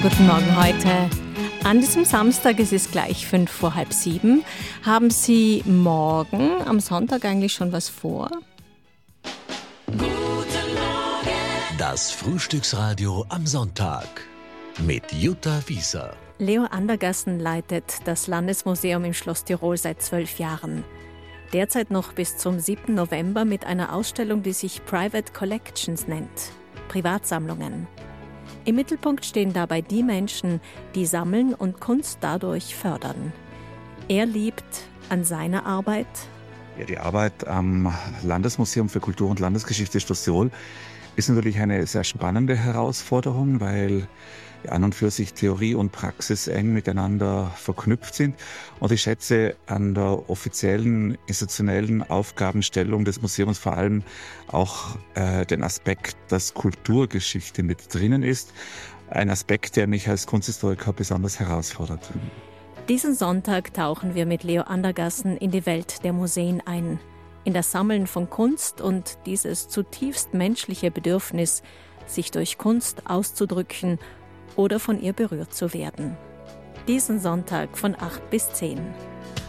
Guten Morgen heute. An diesem Samstag, es ist gleich 6:55. Haben Sie morgen am Sonntag eigentlich schon was vor? Guten Morgen. Das Frühstücksradio am Sonntag mit Jutta Wieser. Leo Andergassen leitet das Landesmuseum im Schloss Tirol seit 12 Jahren. Derzeit noch bis zum 7. November mit einer Ausstellung, die sich Private Collections nennt. Privatsammlungen. Im Mittelpunkt stehen dabei die Menschen, die sammeln und Kunst dadurch fördern. Er liebt an seiner Arbeit. Ja, die Arbeit am Landesmuseum für Kultur und Landesgeschichte Schloss Tirol ist natürlich eine sehr spannende Herausforderung, weil an und für sich Theorie und Praxis eng miteinander verknüpft sind. Und ich schätze an der offiziellen, institutionellen Aufgabenstellung des Museums vor allem auch den Aspekt, dass Kulturgeschichte mit drinnen ist. Ein Aspekt, der mich als Kunsthistoriker besonders herausfordert. Diesen Sonntag tauchen wir mit Leo Andergassen in die Welt der Museen ein. In das Sammeln von Kunst und dieses zutiefst menschliche Bedürfnis, sich durch Kunst auszudrücken oder von ihr berührt zu werden. Diesen Sonntag von 8 bis 10.